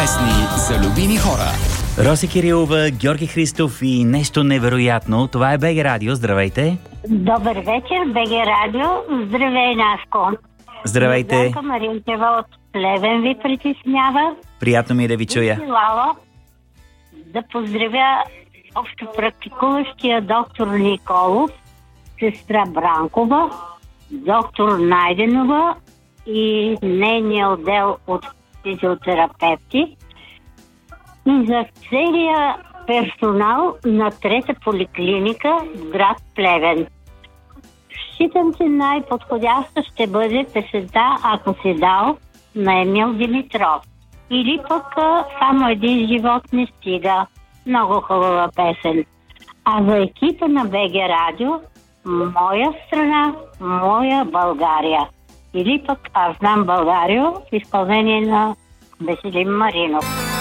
Песни за любими хора. Роси Кирилова, Георги Христов и нещо невероятно. Това е БГ Радио. Здравейте! Добър вечер, БГ Радио. Здравей, Наско. Здравейте! Маринка Маринчева от Плевен ви притеснява. Приятно ми е да ви чуя. Желала да поздравя общопрактикуващия доктор Николов, сестра Бранкова, доктор Найденова и нейния отдел от физиотерапевти и за целия персонал на трета поликлиника в град Плевен. Считам, че най-подходяща ще бъде песента "Ако си дал" на Емил Димитров. Или пък "Само един живот не стига". Много хубава песен. А за екипа на БГ Радио "Моя страна, моя България". Или пък "Аз знам България" в изпълнение на Веселин Маринов.